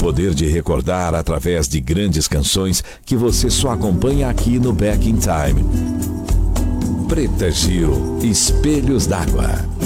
poder de recordar através de grandes canções que você só acompanha aqui no Back in Time. Preta Gil, Espelhos d'Água.